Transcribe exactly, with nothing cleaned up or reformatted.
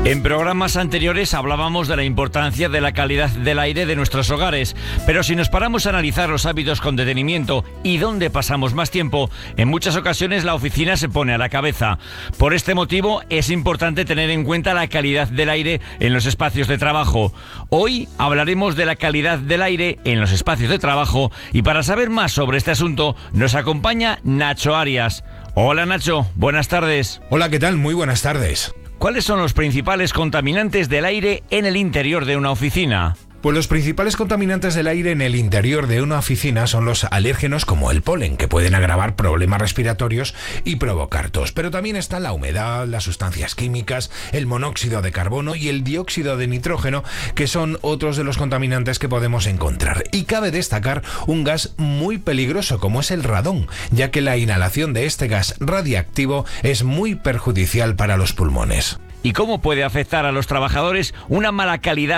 En programas anteriores hablábamos de la importancia de la calidad del aire de nuestros hogares, pero si nos paramos a analizar los hábitos con detenimiento y dónde pasamos más tiempo, en muchas ocasiones la oficina se pone a la cabeza. Por este motivo es importante tener en cuenta la calidad del aire en los espacios de trabajo. Hoy hablaremos de la calidad del aire en los espacios de trabajo y para saber más sobre este asunto nos acompaña Nacho Arias. Hola Nacho, buenas tardes. Hola, ¿qué tal? Muy buenas tardes. ¿Cuáles son los principales contaminantes del aire en el interior de una oficina? Pues los principales contaminantes del aire en el interior de una oficina son los alérgenos como el polen, que pueden agravar problemas respiratorios y provocar tos. Pero también está la humedad, las sustancias químicas, el monóxido de carbono y el dióxido de nitrógeno, que son otros de los contaminantes que podemos encontrar. Y cabe destacar un gas muy peligroso como es el radón, ya que la inhalación de este gas radiactivo es muy perjudicial para los pulmones. ¿Y cómo puede afectar a los trabajadores una mala calidad